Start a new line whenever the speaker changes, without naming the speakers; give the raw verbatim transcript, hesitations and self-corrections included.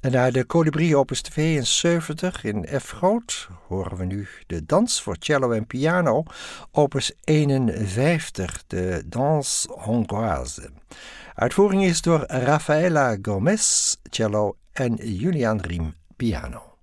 En na de Colibri opus tweeënzeventig in F groot horen we nu de dans voor cello en piano, opus eenenvijftig, de Danse Hongroise. Uitvoering is door Rafaela Gomez, cello en Julian Riem, piano.